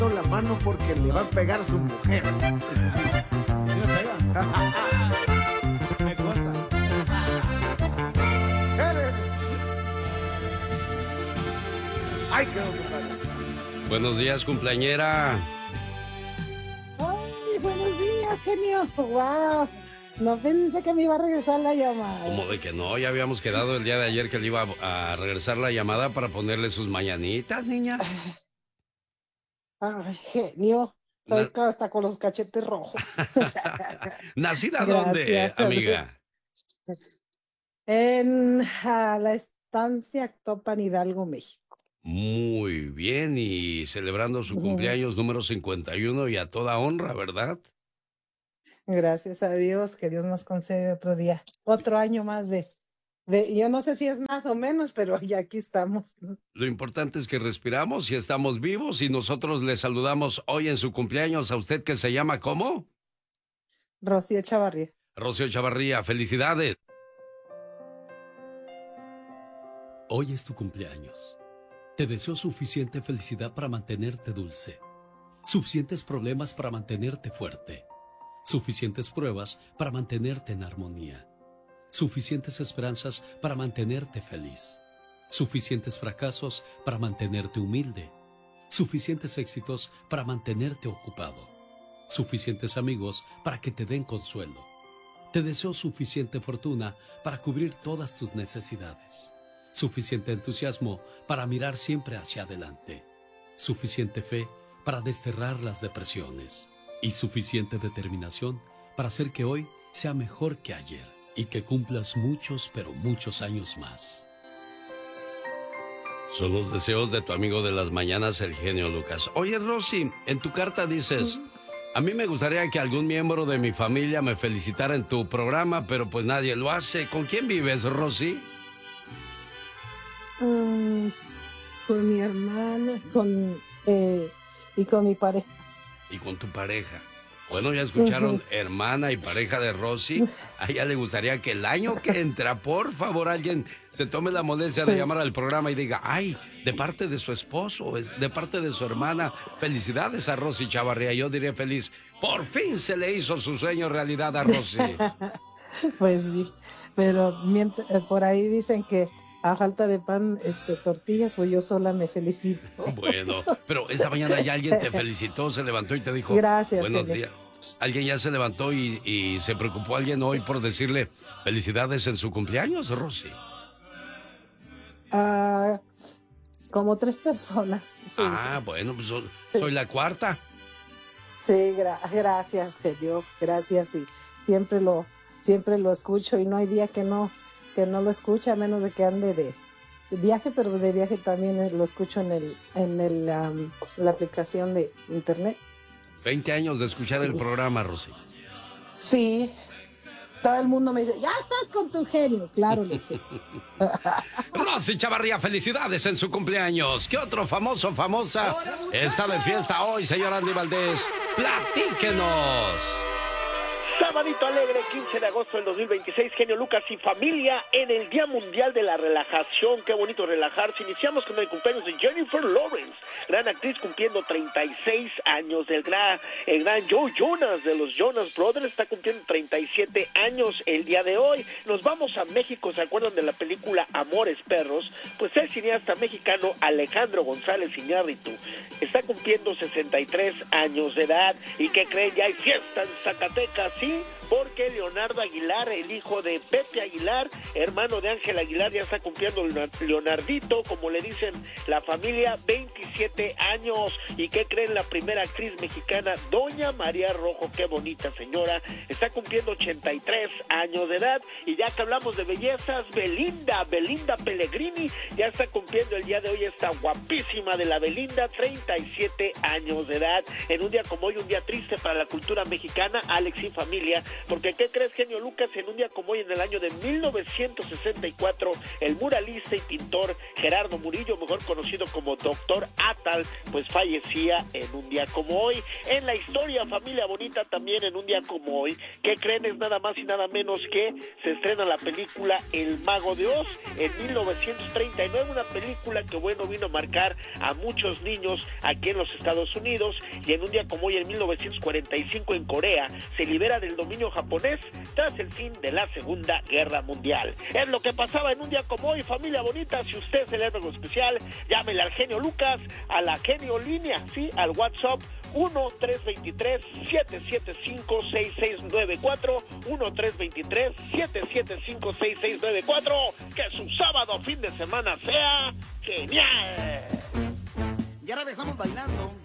la mano porque le va a pegar su mujer. ¿Sí me pega? Me consta. Ay, qué compadre. Buenos días, cumpleañera. Ay, buenos días, genio. Wow. No pensé que me iba a regresar la llamada. Como de que no, ya habíamos quedado el día de ayer que le iba a regresar la llamada para ponerle sus mañanitas, niña. Ay, genio. Estoy Na- hasta con los cachetes rojos. ¿Nacida Gracias, dónde, amiga? En la estancia Actopan, Hidalgo, México. Muy bien, y celebrando su cumpleaños número 51 y a toda honra, ¿verdad? Gracias a Dios, que Dios nos concede otro día, otro año más yo no sé si es más o menos, pero ya aquí estamos. Lo importante es que respiramos y estamos vivos y nosotros le saludamos hoy en su cumpleaños a usted que se llama ¿cómo? Rocío Chavarría. Rocío Chavarría, felicidades. Hoy es tu cumpleaños. Te deseo suficiente felicidad para mantenerte dulce, suficientes problemas para mantenerte fuerte, suficientes pruebas para mantenerte en armonía, suficientes esperanzas para mantenerte feliz, suficientes fracasos para mantenerte humilde, suficientes éxitos para mantenerte ocupado, suficientes amigos para que te den consuelo. Te deseo suficiente fortuna para cubrir todas tus necesidades, suficiente entusiasmo para mirar siempre hacia adelante, suficiente fe para desterrar las depresiones y suficiente determinación para hacer que hoy sea mejor que ayer y que cumplas muchos, pero muchos años más. Son los deseos de tu amigo de las mañanas, el genio Lucas. Oye, Rosy, en tu carta dices, a mí me gustaría que algún miembro de mi familia me felicitara en tu programa, pero pues nadie lo hace. ¿Con quién vives, Rosy? Con mi hermana, y con mi pareja. Y con tu pareja. Bueno, ya escucharon, hermana y pareja de Rosy. A ella le gustaría que el año que entra, por favor, alguien se tome la molestia de llamar al programa y diga, ay, de parte de su esposo, de parte de su hermana, felicidades a Rosy Chavarría. Yo diré feliz, por fin se le hizo su sueño realidad a Rosy. Pues sí, pero por ahí dicen que a falta de pan, tortilla, pues yo sola me felicito. Bueno, pero esta mañana ya alguien te felicitó, se levantó y te dijo, gracias, buenos genio. días. Alguien ya se levantó y se preocupó alguien hoy por decirle felicidades en su cumpleaños, Rosy. Como 3 personas. Sí. Bueno, pues soy la cuarta. Sí, gracias, genio, gracias, y siempre lo escucho y no hay día que no lo escuche, a menos de que ande de viaje, pero de viaje también lo escucho en la aplicación de internet. 20 años de escuchar el programa, Rosy. Sí, todo el mundo me dice, ya estás con tu genio, claro, le dije. Rosy Chavarría, felicidades en su cumpleaños. ¿Qué otro famosa está de fiesta hoy, señor Andy Valdés? ¡Platíquenos! Sabadito alegre, 15 de agosto del 2026, genio Lucas y familia en el Día Mundial de la Relajación. Qué bonito relajarse. Iniciamos con el cumpleaños de Jennifer Lawrence, gran actriz cumpliendo 36 años. El gran Joe Jonas de los Jonas Brothers está cumpliendo 37 años el día de hoy. Nos vamos a México, ¿se acuerdan de la película Amores Perros? Pues el cineasta mexicano Alejandro González Iñárritu está cumpliendo 63 años de edad. ¿Y qué creen? Ya hay fiesta en Zacatecas, ¿sí? Porque Leonardo Aguilar, el hijo de Pepe Aguilar, hermano de Ángel Aguilar, ya está cumpliendo Leonardito, como le dicen la familia, 27 años. ¿Y qué creen? La primera actriz mexicana, Doña María Rojo, qué bonita señora, está cumpliendo 83 años de edad. Y ya que hablamos de bellezas, Belinda Pellegrini, ya está cumpliendo el día de hoy, esta guapísima de la Belinda, 37 años de edad. En un día como hoy, un día triste para la cultura mexicana, Alex y familia porque ¿qué crees, genio Lucas? En un día como hoy, en el año de 1964, el muralista y pintor Gerardo Murillo, mejor conocido como Doctor Atal, pues fallecía en un día como hoy. En la historia, familia bonita, también en un día como hoy, ¿qué creen? Es nada más y nada menos que se estrena la película El Mago de Oz en 1939, una película que, bueno, vino a marcar a muchos niños aquí en los Estados Unidos. Y en un día como hoy, en 1945, en Corea, se libera del dominio japonés tras el fin de la Segunda Guerra Mundial. Es lo que pasaba en un día como hoy, familia bonita. Si usted celebra algo especial, llámele al genio Lucas, a la genio línea, sí, al WhatsApp 1-323-775-6694, 1-323-775-6694. Que su sábado fin de semana sea genial. Ya regresamos bailando.